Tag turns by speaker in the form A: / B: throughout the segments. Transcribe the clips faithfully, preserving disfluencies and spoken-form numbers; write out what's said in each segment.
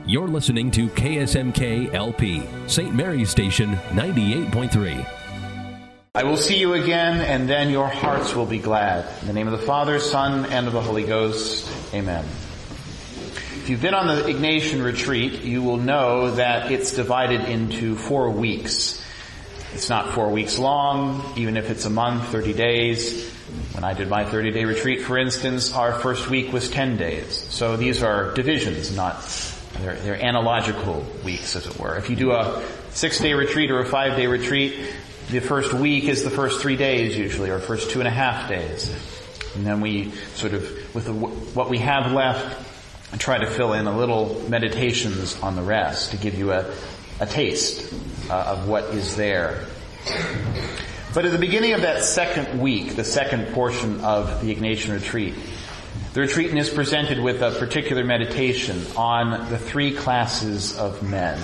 A: You're listening to K S M K L P, Saint Mary's Station, ninety-eight point three.
B: I will see you again, and then your hearts will be glad. In the name of the Father, Son, and of the Holy Ghost. Amen. If you've been on the Ignatian retreat, you will know that it's divided into four weeks. It's not four weeks long, even if it's a month, thirty days. When I did my thirty-day retreat, for instance, our first week was ten days. So these are divisions, not, they're, they're analogical weeks, as it were. If you do a six-day retreat or a five-day retreat, the first week is the first three days usually, or first two and a half days. And then we sort of, with the, what we have left, try to fill in a little meditations on the rest to give you a, a taste uh, of what is there. But at the beginning of that second week, the second portion of the Ignatian retreat, the retreatant is presented with a particular meditation on the three classes of men.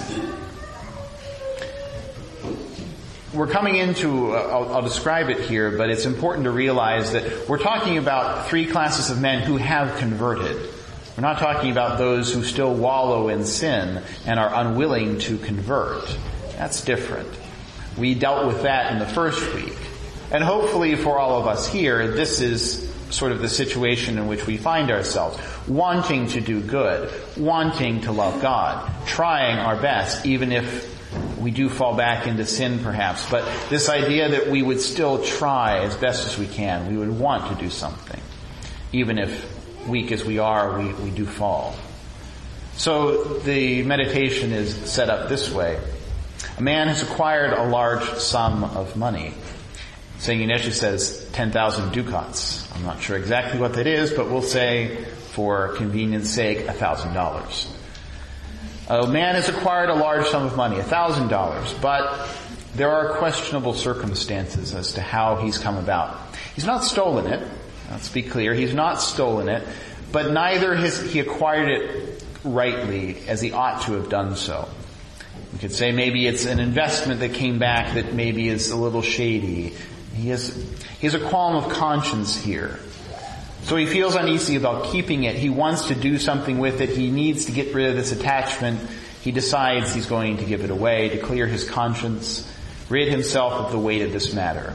B: We're coming into, uh, I'll, I'll describe it here, but it's important to realize that we're talking about three classes of men who have converted. We're not talking about those who still wallow in sin and are unwilling to convert. That's different. We dealt with that in the first week. And hopefully for all of us here, this is sort of the situation in which we find ourselves. Wanting to do good, wanting to love God, trying our best, even if we do fall back into sin perhaps. But this idea that we would still try as best as we can. We would want to do something. Even if weak as we are, we, we do fall. So the meditation is set up this way. A man has acquired a large sum of money. Saint Ignatius says ten thousand ducats. I'm not sure exactly what that is, but we'll say, for convenience sake, one thousand dollars. A man has acquired a large sum of money, one thousand dollars, but there are questionable circumstances as to how he's come about. He's not stolen it. Let's be clear. He's not stolen it, but neither has he acquired it rightly as he ought to have done so. We could say maybe it's an investment that came back that maybe is a little shady. He has, he has a qualm of conscience here. So he feels uneasy about keeping it. He wants to do something with it. He needs to get rid of this attachment. He decides he's going to give it away to clear his conscience, rid himself of the weight of this matter.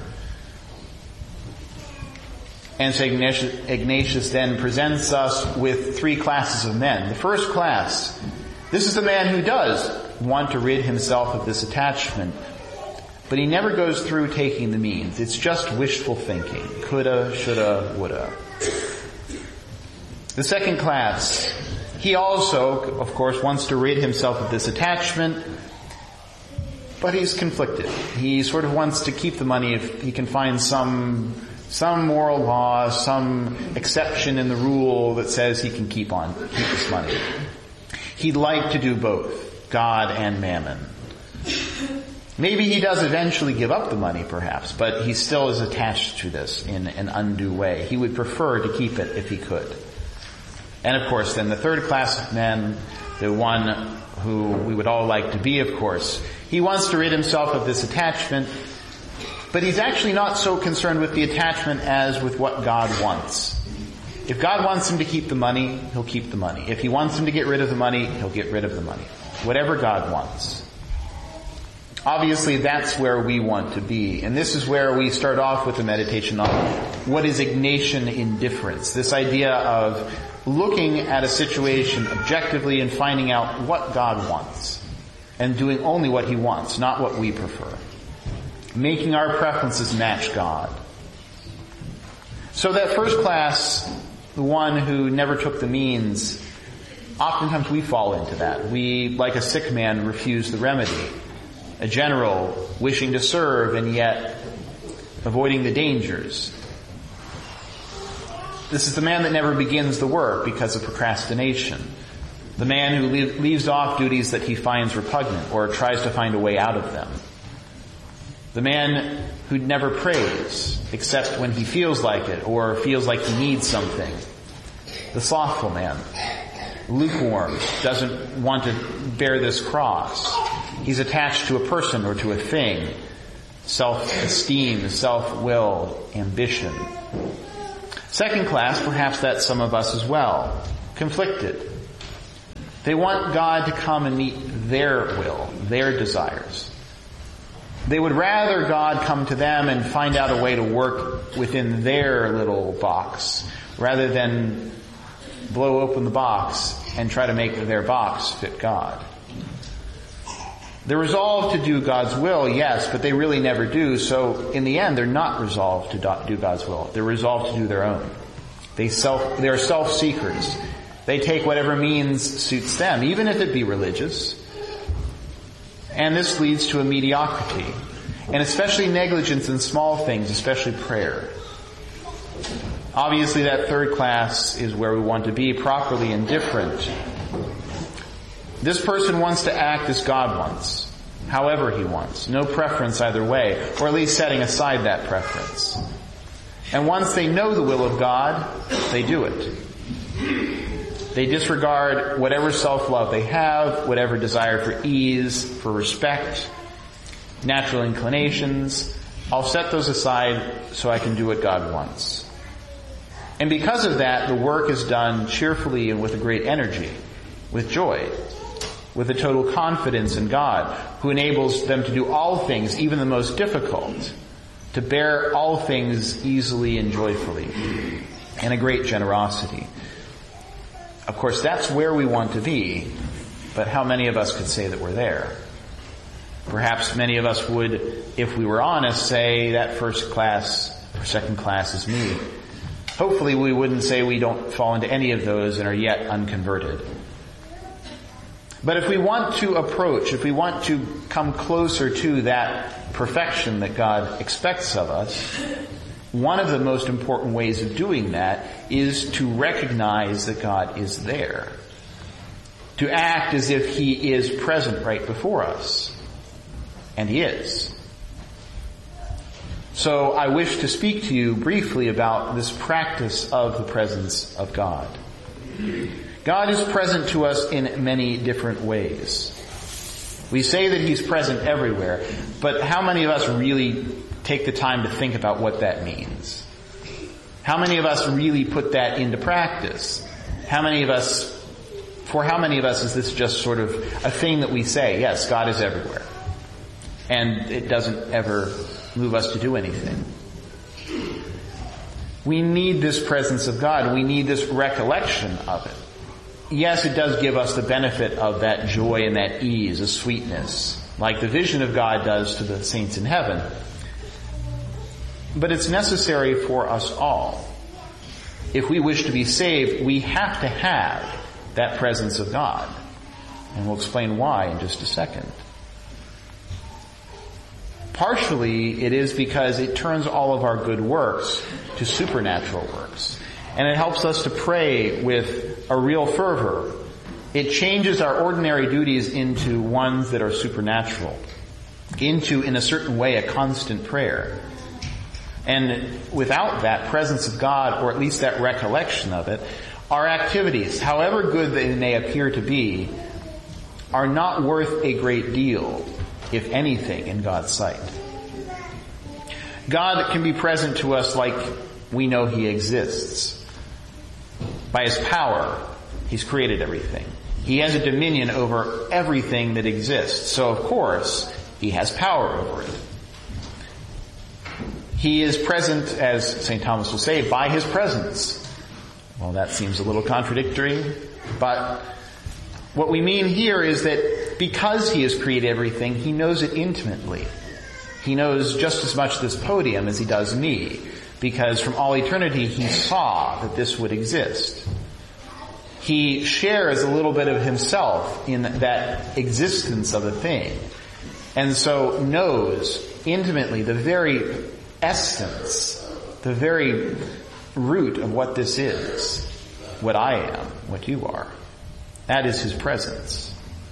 B: And Saint Ignatius, Ignatius then presents us with three classes of men. The first class, this is the man who does want to rid himself of this attachment, but he never goes through taking the means. It's just wishful thinking. Coulda, shoulda, woulda. The second class, he also, of course, wants to rid himself of this attachment, but he's conflicted. He sort of wants to keep the money if he can find some some moral law, some exception in the rule that says he can keep on, keep this money. He'd like to do both, God and mammon. Maybe he does eventually give up the money, perhaps, but he still is attached to this in an undue way. He would prefer to keep it if he could. And of course, then the third class of men, the one who we would all like to be, of course, he wants to rid himself of this attachment, but he's actually not so concerned with the attachment as with what God wants. If God wants him to keep the money, he'll keep the money. If he wants him to get rid of the money, he'll get rid of the money. Whatever God wants. Obviously, that's where we want to be. And this is where we start off with the meditation on what is Ignatian indifference. This idea of looking at a situation objectively and finding out what God wants. And doing only what he wants, not what we prefer. Making our preferences match God. So that first class, the one who never took the means, oftentimes we fall into that. We, like a sick man, refuse the remedy. A general wishing to serve and yet avoiding the dangers. This is the man that never begins the work because of procrastination. The man who leaves off duties that he finds repugnant or tries to find a way out of them. The man who never prays except when he feels like it or feels like he needs something. The slothful man. Lukewarm. Doesn't want to bear this cross. He's attached to a person or to a thing. Self-esteem, self-will, ambition. Second class, perhaps that's some of us as well. Conflicted. They want God to come and meet their will, their desires. They would rather God come to them and find out a way to work within their little box, rather than blow open the box and try to make their box fit God. They're resolved to do God's will, yes, but they really never do. So in the end, they're not resolved to do God's will. They're resolved to do their own. They self, they're self-seekers. They take whatever means suits them, even if it be religious. And this leads to a mediocrity, and especially negligence in small things, especially prayer. Obviously, that third class is where we want to be, properly indifferent. This person wants to act as God wants, however he wants. No preference either way, or at least setting aside that preference. And once they know the will of God, they do it. They disregard whatever self-love they have, whatever desire for ease, for respect, natural inclinations. I'll set those aside so I can do what God wants. And because of that, the work is done cheerfully and with a great energy, with joy, with a total confidence in God, who enables them to do all things, even the most difficult, to bear all things easily and joyfully, and a great generosity. Of course, that's where we want to be, but how many of us could say that we're there? Perhaps many of us would, if we were honest, say that first class or second class is me. Hopefully we wouldn't say we don't fall into any of those and are yet unconverted. But if we want to approach, if we want to come closer to that perfection that God expects of us, one of the most important ways of doing that is to recognize that God is there. To act as if He is present right before us. And He is. So I wish to speak to you briefly about this practice of the presence of God. God is present to us in many different ways. We say that He's present everywhere, but how many of us really take the time to think about what that means? How many of us really put that into practice? How many of us, for how many of us is this just sort of a thing that we say, yes, God is everywhere, and it doesn't ever move us to do anything? We need this presence of God. We need this recollection of it. Yes, it does give us the benefit of that joy and that ease, a sweetness, like the vision of God does to the saints in heaven. But it's necessary for us all. If we wish to be saved, we have to have that presence of God. And we'll explain why in just a second. Partially, it is because it turns all of our good works to supernatural works. And it helps us to pray with a real fervor. It changes our ordinary duties into ones that are supernatural. Into, in a certain way, a constant prayer. And without that presence of God, or at least that recollection of it, our activities, however good they may appear to be, are not worth a great deal, if anything, in God's sight. God can be present to us like we know He exists. By His power, He's created everything. He has a dominion over everything that exists. So, of course, He has power over it. He is present, as Saint Thomas will say, by His presence. Well, that seems a little contradictory, but what we mean here is that because He has created everything, He knows it intimately. He knows just as much this podium as He does me, because from all eternity He saw that this would exist. He shares a little bit of Himself in that existence of a thing, and so knows intimately the very essence, the very root of what this is, what I am, what you are. That is His presence.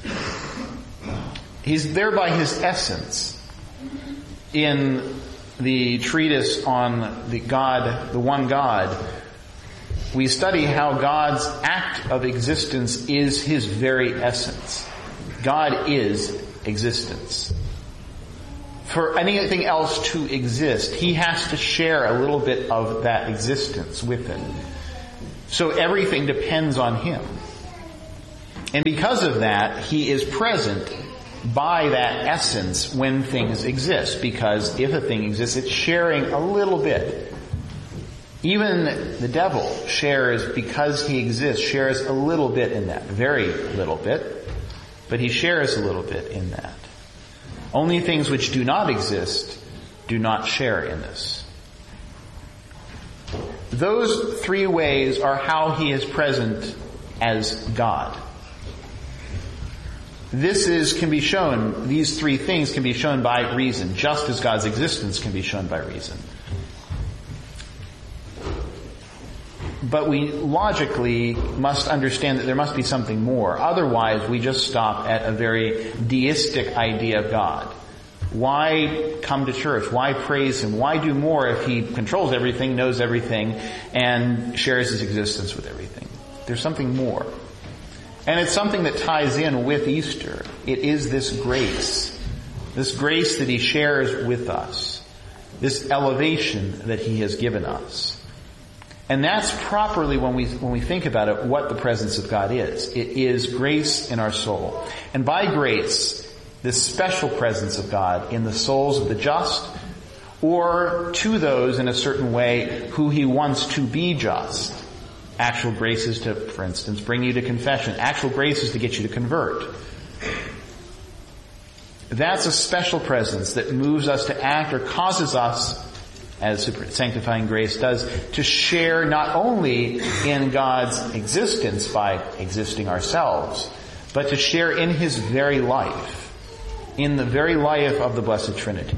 B: He's there by His essence. In the treatise on the God, the one God, we study how God's act of existence is His very essence. God is existence. For anything else to exist, He has to share a little bit of that existence with it. So everything depends on Him. And because of that, he is present by that essence when things exist. Because if a thing exists, it's sharing a little bit. Even the devil shares, because he exists, shares a little bit in that. Very little bit. But he shares a little bit in that. Only things which do not exist do not share in this. Those three ways are how he is present as God. This is, can be shown, these three things can be shown by reason, just as God's existence can be shown by reason. But we logically must understand that there must be something more. Otherwise, we just stop at a very deistic idea of God. Why come to church? Why praise him? Why do more if he controls everything, knows everything, and shares his existence with everything? There's something more. And it's something that ties in with Easter. It is this grace. This grace that he shares with us. This elevation that he has given us. And that's properly, when we when we think about it, what the presence of God is. It is grace in our soul. And by grace, this special presence of God in the souls of the just, or to those in a certain way who he wants to be just. Actual grace is to, for instance, bring you to confession. Actual grace is to get you to convert. That's a special presence that moves us to act or causes us, as sanctifying grace does, to share not only in God's existence by existing ourselves, but to share in his very life, in the very life of the Blessed Trinity.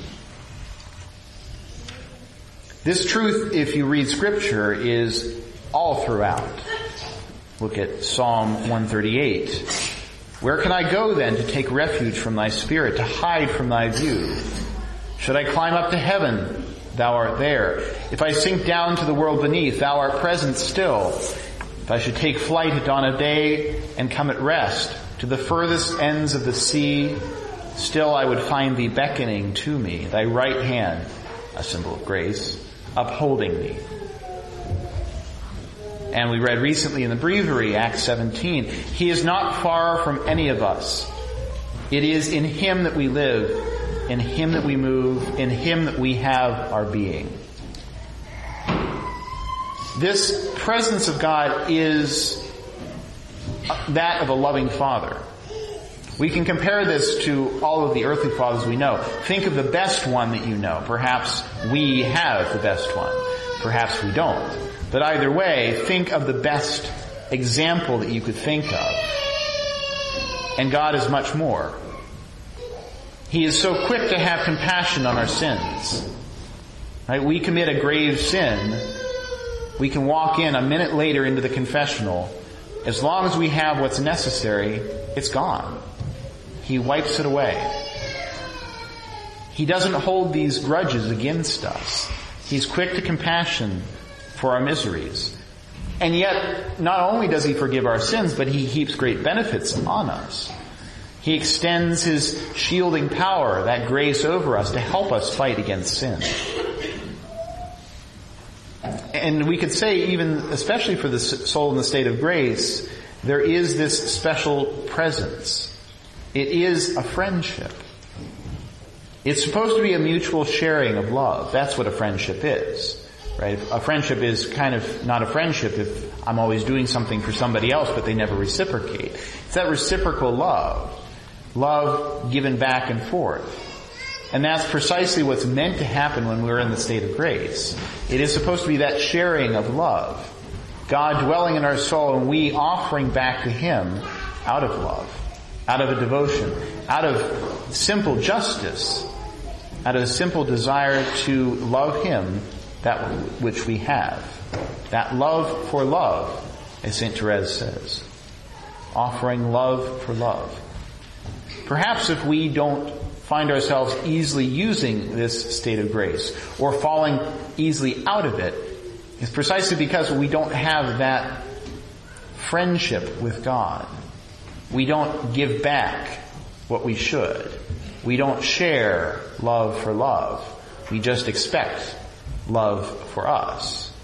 B: This truth, if you read Scripture, is all throughout. Look at Psalm one thirty-eight. Where can I go then to take refuge from thy spirit, to hide from thy view? Should I climb up to heaven? Thou art there. If I sink down to the world beneath, thou art present still. If I should take flight at dawn of day and come at rest to the furthest ends of the sea, still I would find thee beckoning to me, thy right hand, a symbol of grace, upholding me. And we read recently in the breviary, Acts seventeen, he is not far from any of us. It is in him that we live, in him that we move, in him that we have our being. This presence of God is that of a loving Father. We can compare this to all of the earthly fathers we know. Think of the best one that you know. Perhaps we have the best one. Perhaps we don't. But either way, think of the best example that you could think of. And God is much more. He is so quick to have compassion on our sins. Right? We commit a grave sin. We can walk in a minute later into the confessional. As long as we have what's necessary, it's gone. He wipes it away. He doesn't hold these grudges against us. He's quick to compassion for our miseries. And yet, not only does he forgive our sins, but he heaps great benefits on us. He extends his shielding power, that grace over us, to help us fight against sin. And we could say, even especially for the soul in the state of grace, there is this special presence. It is a friendship. It's supposed to be a mutual sharing of love. That's what a friendship is. Right? A friendship is kind of not a friendship if I'm always doing something for somebody else, but they never reciprocate. It's that reciprocal love. Love given back and forth. And that's precisely what's meant to happen when we're in the state of grace. It is supposed to be that sharing of love. God dwelling in our soul and we offering back to him out of love, out of a devotion, out of simple justice, out of a simple desire to love him, that which we have. That love for love, as Saint Therese says. Offering love for love. Perhaps if we don't find ourselves easily using this state of grace, or falling easily out of it, it's precisely because we don't have that friendship with God. We don't give back what we should. We don't share love for love. We just expect love for us.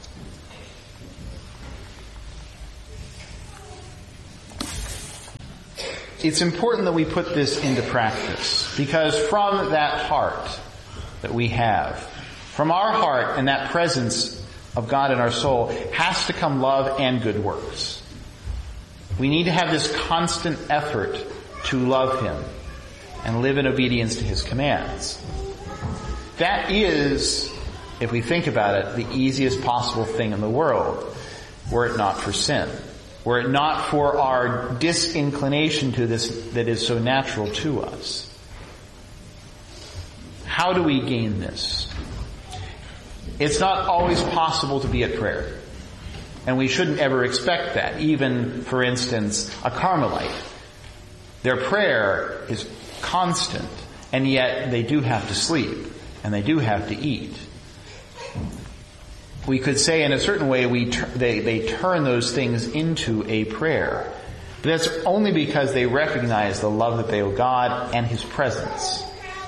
B: it's important that we put this into practice, because from that heart that we have, from our heart and that presence of God in our soul, has to come love and good works. We need to have this constant effort to love Him and live in obedience to His commands. That is, if we think about it, the easiest possible thing in the world, were it not for sin. Were it not for our disinclination to this that is so natural to us. How do we gain this? It's not always possible to be at prayer. And we shouldn't ever expect that. Even, for instance, a Carmelite. Their prayer is constant, and yet they do have to sleep, and they do have to eat. We could say in a certain way we tur- they, they turn those things into a prayer. But that's only because they recognize the love that they owe God and His presence.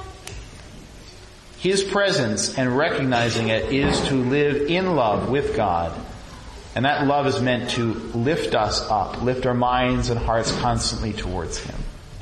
B: His presence and recognizing it is to live in love with God. And that love is meant to lift us up, lift our minds and hearts constantly towards Him.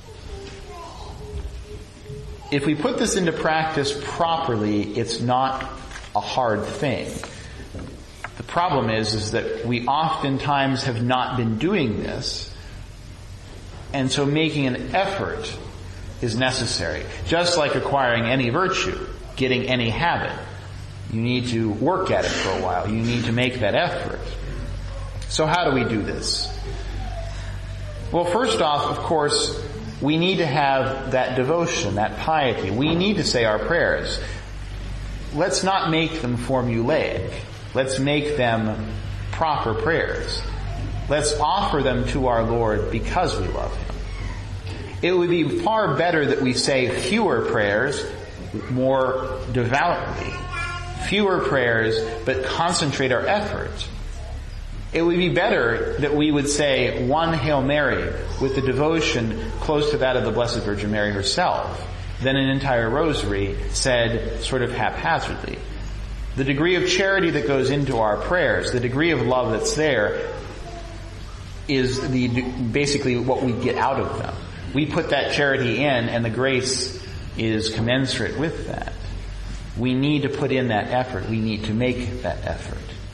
B: If we put this into practice properly, it's not a hard thing. The problem is, is that we oftentimes have not been doing this, and so making an effort is necessary. Just like acquiring any virtue, getting any habit. You need to work at it for a while. You need to make that effort. So how do we do this? Well, first off, of course, we need to have that devotion, that piety. We need to say our prayers. Let's not make them formulaic. Let's make them proper prayers. Let's offer them to our Lord because we love Him. It would be far better that we say fewer prayers more devoutly. Fewer prayers, but concentrate our effort. It would be better that we would say one Hail Mary with the devotion close to that of the Blessed Virgin Mary herself than an entire rosary said sort of haphazardly. The degree of charity that goes into our prayers, the degree of love that's there, is the basically what we get out of them. We put that charity in, and the grace is commensurate with that. We need to put in that effort. We need to make that effort.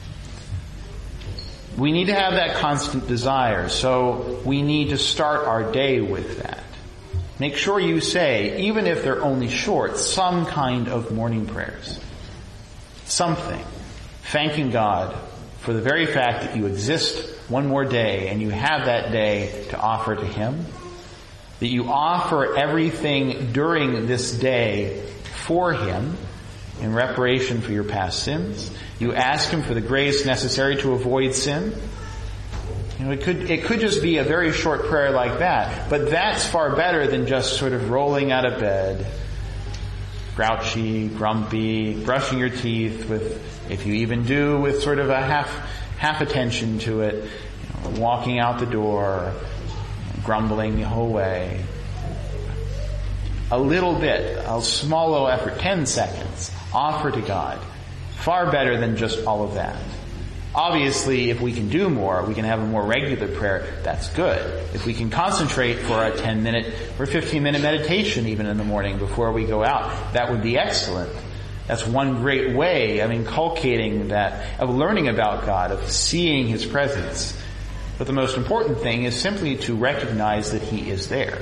B: We need to have that constant desire, so we need to start our day with that. Make sure you say, even if they're only short, some kind of morning prayers. Something. Thanking God for the very fact that you exist one more day and you have that day to offer to Him. That you offer everything during this day for Him in reparation for your past sins. You ask Him for the grace necessary to avoid sin. You know, it could, it could just be a very short prayer like that, but that's far better than just sort of rolling out of bed, grouchy, grumpy, brushing your teeth with, if you even do, with sort of a half, half attention to it, you know, walking out the door, grumbling the whole way. A little bit, a small little effort, ten seconds, offer to God. Far better than just all of that. Obviously, if we can do more, we can have a more regular prayer, that's good. If we can concentrate for a ten minute or fifteen minute meditation even in the morning before we go out, that would be excellent. That's one great way of inculcating that, of learning about God, of seeing His presence. But the most important thing is simply to recognize that He is there.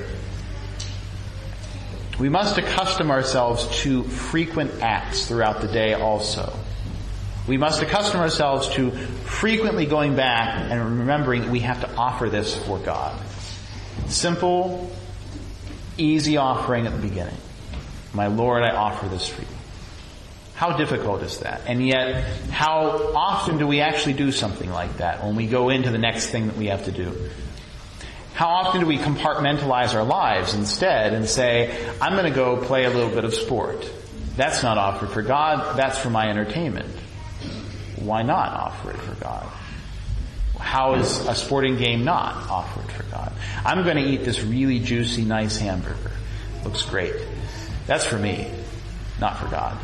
B: We must accustom ourselves to frequent acts throughout the day also. We must accustom ourselves to frequently going back and remembering that we have to offer this for God. Simple, easy offering at the beginning. My Lord, I offer this for you. How difficult is that? And yet, how often do we actually do something like that when we go into the next thing that we have to do? How often do we compartmentalize our lives instead and say, I'm going to go play a little bit of sport. That's not offered for God, that's for my entertainment. Why not offer it for God? How is a sporting game not offered for God? I'm going to eat this really juicy, nice hamburger. Looks great. That's for me, not for God.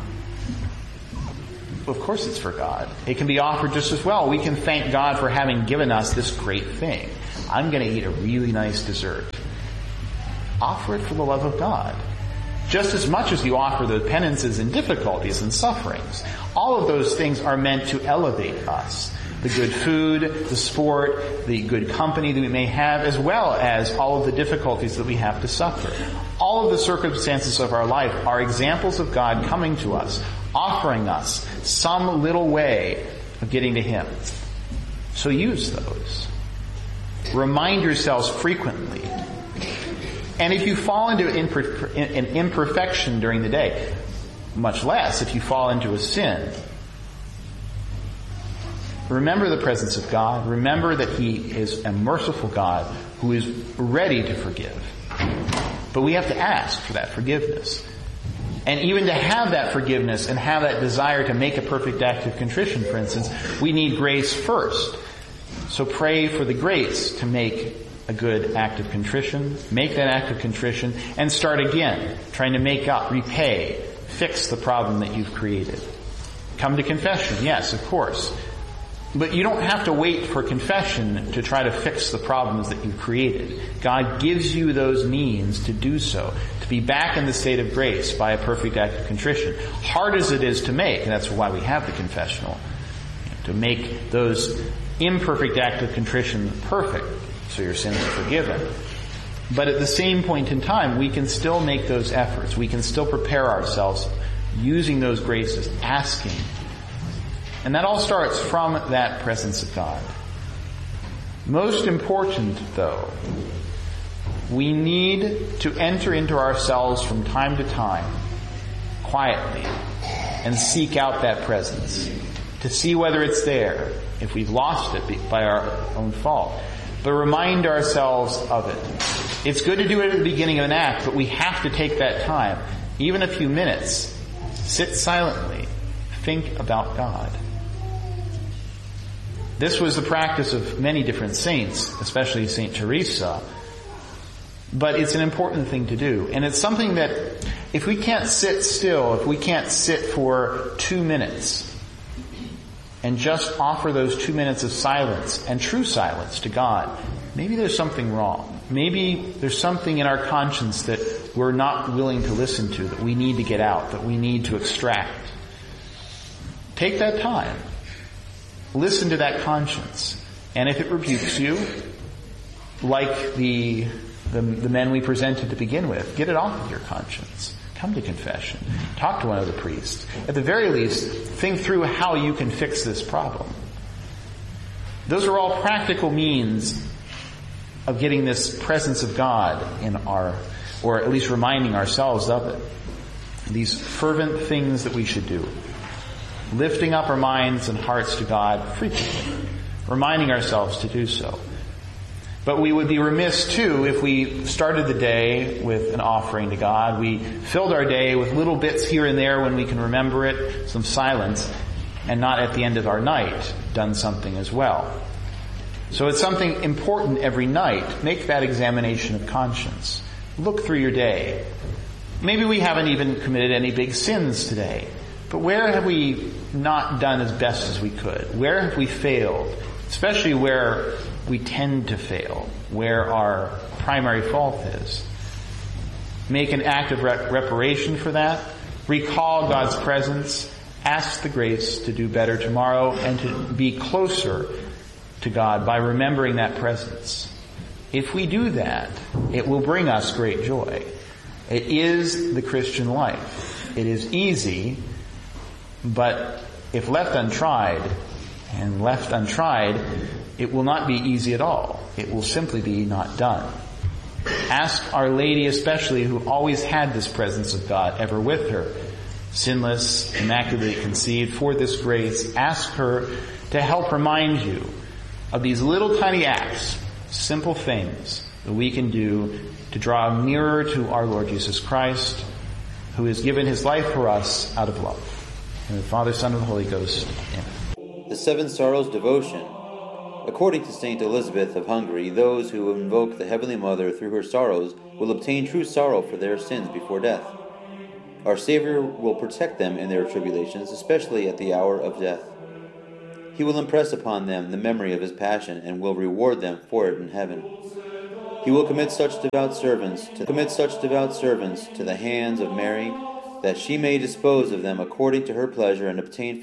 B: Of course it's for God. It can be offered just as well. We can thank God for having given us this great thing. I'm going to eat a really nice dessert. Offer it for the love of God. Just as much as you offer the penances and difficulties and sufferings. All of those things are meant to elevate us. The good food, the sport, the good company that we may have, as well as all of the difficulties that we have to suffer. All of the circumstances of our life are examples of God coming to us, offering us some little way of getting to Him. So use those. Remind yourselves frequently. And if you fall into imper- an imperfection during the day, much less if you fall into a sin, remember the presence of God. Remember that He is a merciful God who is ready to forgive. But we have to ask for that forgiveness. And even to have that forgiveness and have that desire to make a perfect act of contrition, for instance, we need grace first. So pray for the grace to make a good act of contrition, make that act of contrition, and start again, trying to make up, repay, fix the problem that you've created. Come to confession, yes, of course. But you don't have to wait for confession to try to fix the problems that you've created. God gives you those means to do so, to be back in the state of grace by a perfect act of contrition. Hard as it is to make, and that's why we have the confessional, to make those imperfect acts of contrition perfect, so your sins are forgiven. But at the same point in time, we can still make those efforts. We can still prepare ourselves using those graces, asking. And that all starts from that presence of God. Most important, though, we need to enter into ourselves from time to time, quietly, and seek out that presence, to see whether it's there, if we've lost it by our own fault. But remind ourselves of it. It's good to do it at the beginning of an act, but we have to take that time, even a few minutes. Sit silently. Think about God. This was the practice of many different saints, especially Saint Teresa. But it's an important thing to do. And it's something that if we can't sit still, if we can't sit for two minutes and just offer those two minutes of silence and true silence to God, maybe there's something wrong. Maybe there's something in our conscience that we're not willing to listen to, that we need to get out, that we need to extract. Take that time. Listen to that conscience. And if it rebukes you, like the, the, the men we presented to begin with, get it off of your conscience. Come to confession. Talk to one of the priests. At the very least, think through how you can fix this problem. Those are all practical means of getting this presence of God in our, or at least reminding ourselves of it. These fervent things that we should do. Lifting up our minds and hearts to God frequently. Reminding ourselves to do so. But we would be remiss too if we started the day with an offering to God. We filled our day with little bits here and there when we can remember it, some silence, and not at the end of our night done something as well. So it's something important every night. Make that examination of conscience. Look through your day. Maybe we haven't even committed any big sins today. But where have we not done as best as we could? Where have we failed? Especially where we tend to fail, where our primary fault is. Make an act of rep- reparation for that. Recall God's presence. Ask the grace to do better tomorrow and to be closer to God by remembering that presence. If we do that, it will bring us great joy. It is the Christian life. It is easy, but if left untried, and left untried, it will not be easy at all. It will simply be not done. Ask Our Lady especially, who always had this presence of God ever with her, sinless, immaculately conceived, for this grace. Ask her to help remind you of these little tiny acts, simple things that we can do to draw nearer to our Lord Jesus Christ, who has given His life for us out of love. In the Father, Son, and the Holy Ghost. Amen.
C: The Seven Sorrows Devotion. According to Saint Elizabeth of Hungary, those who invoke the Heavenly Mother through her sorrows will obtain true sorrow for their sins before death. Our Savior will protect them in their tribulations, especially at the hour of death. He will impress upon them the memory of His passion and will reward them for it in heaven. He will commit such devout servants to commit such devout servants to the hands of Mary, that she may dispose of them according to her pleasure and obtain